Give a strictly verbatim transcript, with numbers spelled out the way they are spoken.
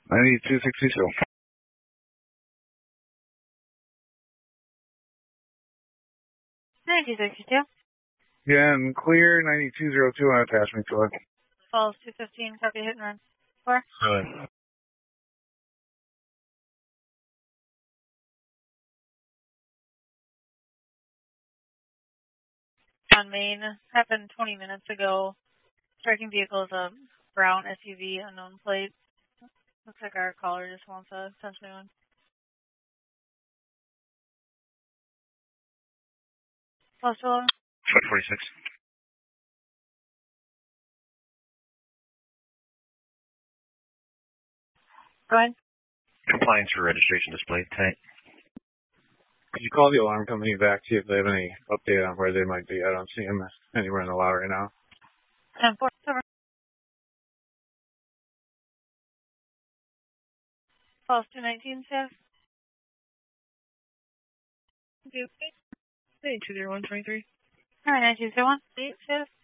ninety-two sixty-two. ninety-two sixty-two. Yeah, and clear ninety-two oh two on attachment to it. Falls two fifteen, copy hit and run. Four. Good. On Main, happened twenty minutes ago. Striking vehicle is a brown S U V, unknown plate. Looks like our caller just wants a ten twenty-one. Close to eleven. forty-six. Go ahead. Compliance for registration display. Tank. Could you call the alarm company back, see if they have any update on where they might be? I don't see them anywhere in the lot right now. ten four. Over. Falls two nineteen, Steph. two zero one twenty-three. All right, nine two zero one. eight, Steph.